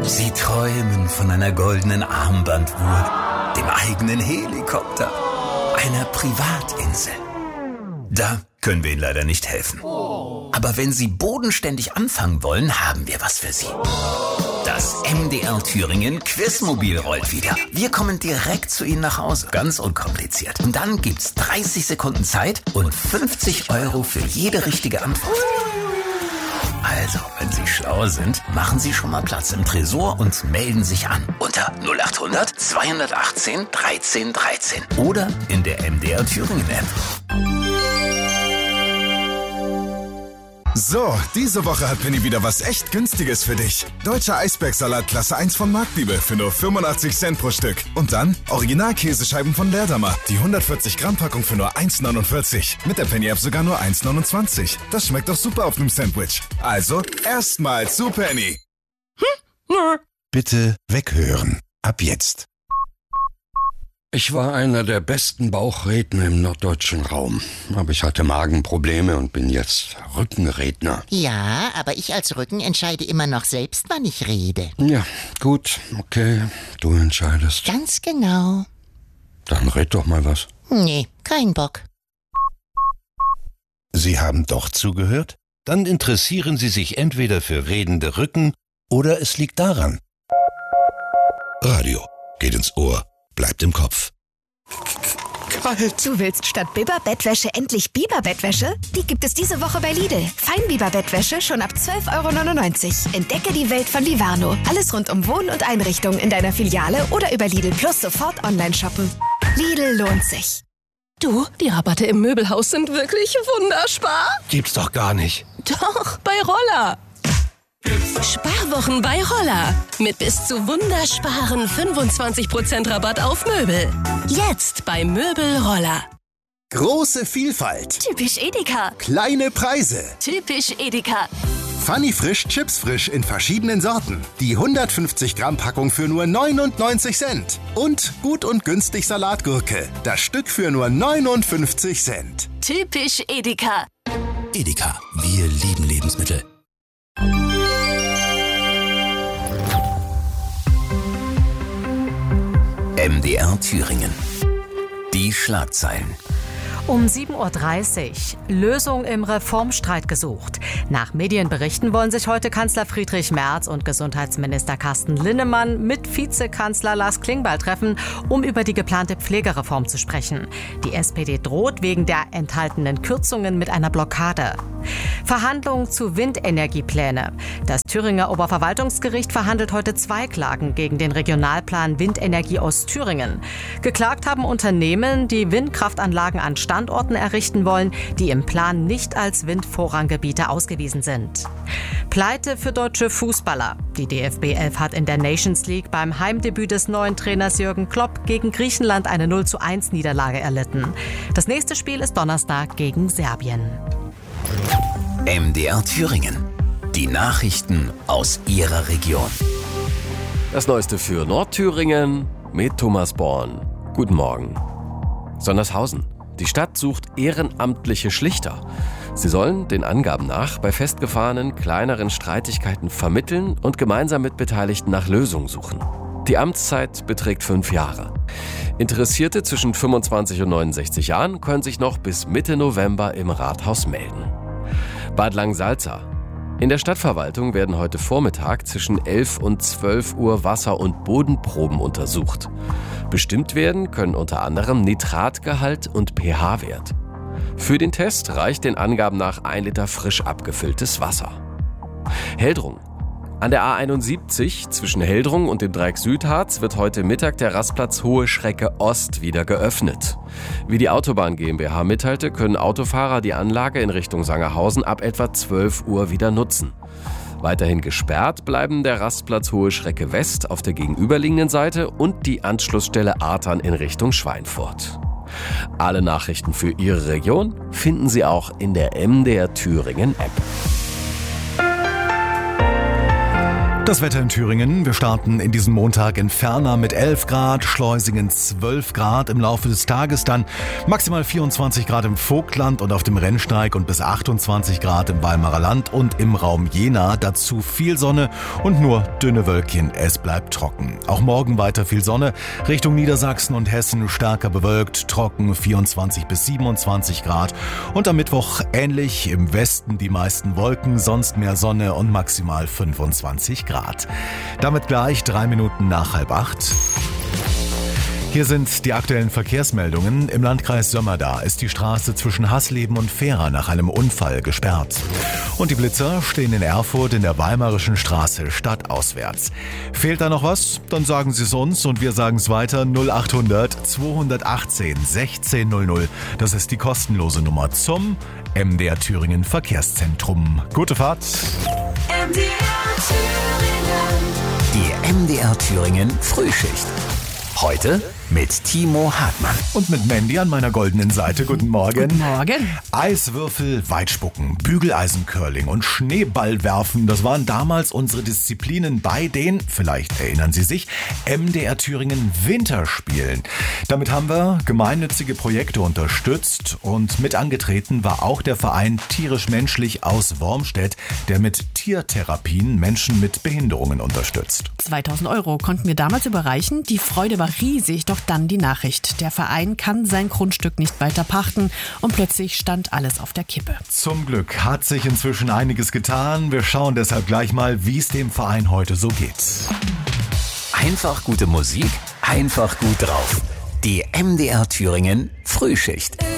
Sie träumen von einer goldenen Armbanduhr, dem eigenen Helikopter, einer Privatinsel. Da können wir Ihnen leider nicht helfen. Aber wenn Sie bodenständig anfangen wollen, haben wir was für Sie. Das MDR Thüringen Quizmobil rollt wieder. Wir kommen direkt zu Ihnen nach Hause. Ganz unkompliziert. Und dann gibt's 30 Sekunden Zeit und 50 € für jede richtige Antwort. Also, wenn Sie schlau sind, machen Sie schon mal Platz im Tresor und melden sich an. Unter 0800 218 1313 oder in der MDR Thüringen App. So, diese Woche hat Penny wieder was echt Günstiges für dich. Deutscher Eisbergsalat Klasse 1 von Marktliebe für nur 85 Cent pro Stück. Und dann Original-Käsescheiben von Leerdammer. Die 140 Gramm Packung für nur 1,49. Mit der Penny-App sogar nur 1,29. Das schmeckt doch super auf einem Sandwich. Also, erstmal zu Penny. Bitte weghören. Ab jetzt. Ich war einer der besten Bauchredner im norddeutschen Raum. Aber ich hatte Magenprobleme und bin jetzt Rückenredner. Ja, aber ich als Rücken entscheide immer noch selbst, wann ich rede. Ja, gut, okay, du entscheidest. Ganz genau. Dann red doch mal was. Nee, kein Bock. Sie haben doch zugehört? Dann interessieren Sie sich entweder für redende Rücken oder es liegt daran. Radio geht ins Ohr. Bleibt im Kopf. Kalt. Du willst statt Biber-Bettwäsche endlich Biber-Bettwäsche? Die gibt es diese Woche bei Lidl. Feinbiber-Bettwäsche schon ab 12,99 €. Entdecke die Welt von Livano. Alles rund um Wohn- und Einrichtung in deiner Filiale oder über Lidl Plus sofort online shoppen. Lidl lohnt sich. Du, die Rabatte im Möbelhaus sind wirklich wunderspar. Gibt's doch gar nicht. Doch, bei Roller. Sparwochen bei Roller. Mit bis zu wundersparen 25% Rabatt auf Möbel. Jetzt bei Möbel Roller. Große Vielfalt. Typisch Edeka. Kleine Preise. Typisch Edeka. Funny Frisch Chips Frisch in verschiedenen Sorten. Die 150 Gramm Packung für nur 99 Cent. Und gut und günstig Salatgurke. Das Stück für nur 59 Cent. Typisch Edeka. Edeka, wir lieben Lebensmittel. MDR Thüringen. Die Schlagzeilen. Um 7:30 Uhr. Lösung im Reformstreit gesucht. Nach Medienberichten wollen sich heute Kanzler Friedrich Merz und Gesundheitsminister Carsten Linnemann mit Vizekanzler Lars Klingbeil treffen, um über die geplante Pflegereform zu sprechen. Die SPD droht wegen der enthaltenen Kürzungen mit einer Blockade. Verhandlungen zu Windenergiepläne. Das Thüringer Oberverwaltungsgericht verhandelt heute 2 Klagen gegen den Regionalplan Windenergie Ostthüringen. Geklagt haben Unternehmen, die Windkraftanlagen an Standorten errichten wollen, die im Plan nicht als Windvorranggebiete ausgewiesen sind. Pleite für deutsche Fußballer. Die DFB 11 hat in der Nations League beim Heimdebüt des neuen Trainers Jürgen Klopp gegen Griechenland eine 0:1 Niederlage erlitten. Das nächste Spiel ist Donnerstag gegen Serbien. MDR Thüringen. Die Nachrichten aus Ihrer Region. Das Neueste für Nordthüringen mit Thomas Born. Guten Morgen. Sondershausen. Die Stadt sucht ehrenamtliche Schlichter. Sie sollen den Angaben nach bei festgefahrenen, kleineren Streitigkeiten vermitteln und gemeinsam mit Beteiligten nach Lösungen suchen. Die Amtszeit beträgt 5 Jahre. Interessierte zwischen 25 und 69 Jahren können sich noch bis Mitte November im Rathaus melden. Bad Langsalza. In der Stadtverwaltung werden heute Vormittag zwischen 11 und 12 Uhr Wasser- und Bodenproben untersucht. Bestimmt werden können unter anderem Nitratgehalt und pH-Wert. Für den Test reicht den Angaben nach 1 Liter frisch abgefülltes Wasser. Heldrung. An der A71 zwischen Heldrung und dem Dreieck Südharz wird heute Mittag der Rastplatz Hohe Schrecke Ost wieder geöffnet. Wie die Autobahn GmbH mitteilte, können Autofahrer die Anlage in Richtung Sangerhausen ab etwa 12 Uhr wieder nutzen. Weiterhin gesperrt bleiben der Rastplatz Hohe Schrecke West auf der gegenüberliegenden Seite und die Anschlussstelle Artern in Richtung Schweinfurt. Alle Nachrichten für Ihre Region finden Sie auch in der MDR Thüringen App. Das Wetter in Thüringen. Wir starten in diesem Montag in Ferner mit 11 Grad, Schleusingen 12 Grad. Im Laufe des Tages dann maximal 24 Grad im Vogtland und auf dem Rennsteig und bis 28 Grad im Weimarer Land und im Raum Jena. Dazu viel Sonne und nur dünne Wölkchen. Es bleibt trocken. Auch morgen weiter viel Sonne. Richtung Niedersachsen und Hessen stärker bewölkt, trocken 24 bis 27 Grad. Und am Mittwoch ähnlich, im Westen die meisten Wolken, sonst mehr Sonne und maximal 25 Grad. Damit gleich 3 Minuten nach 7:30. Hier sind die aktuellen Verkehrsmeldungen. Im Landkreis Sömmerda ist die Straße zwischen Hasleben und Fehra nach einem Unfall gesperrt. Und die Blitzer stehen in Erfurt in der Weimarischen Straße stadtauswärts. Fehlt da noch was? Dann sagen Sie es uns und wir sagen es weiter. 0800 218 1600. Das ist die kostenlose Nummer zum MDR Thüringen Verkehrszentrum. Gute Fahrt. Die MDR Thüringen Frühschicht. Heute mit Timo Hartmann. Und mit Mandy an meiner goldenen Seite. Guten Morgen. Guten Morgen. Eiswürfel, Weitspucken, Bügeleisencurling und Schneeballwerfen, das waren damals unsere Disziplinen bei den, vielleicht erinnern Sie sich, MDR Thüringen Winterspielen. Damit haben wir gemeinnützige Projekte unterstützt und mit angetreten war auch der Verein Tierisch-Menschlich aus Wormstedt, der mit Tiertherapien Menschen mit Behinderungen unterstützt. 2.000 € konnten wir damals überreichen. Die Freude war riesig, doch dann die Nachricht. Der Verein kann sein Grundstück nicht weiter pachten und plötzlich stand alles auf der Kippe. Zum Glück hat sich inzwischen einiges getan. Wir schauen deshalb gleich mal, wie es dem Verein heute so geht. Einfach gute Musik, einfach gut drauf. Die MDR Thüringen Frühschicht.